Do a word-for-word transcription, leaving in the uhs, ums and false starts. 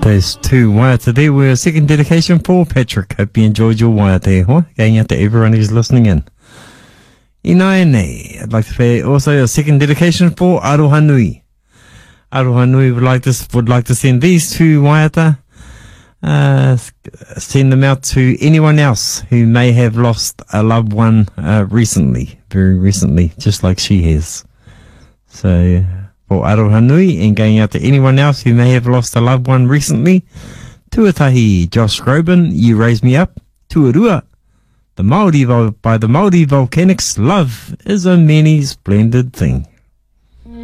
Those two waiata there were a second dedication for Patrick. Hope you enjoyed your waiata e hoa. Going out to everyone who's listening in. Ina nei. I'd like to pay also a second dedication for Aroha Nui. Aroha Nui would like to, would like to send these two waiata. Uh, send them out to anyone else who may have lost a loved one uh, recently, very recently, just like she has. So, for Aroha Nui, and going out to anyone else who may have lost a loved one recently, tuatahi Josh Groban, You Raise Me Up, tuarua, the Māori by the Māori Volcanics, love is a many splendid thing.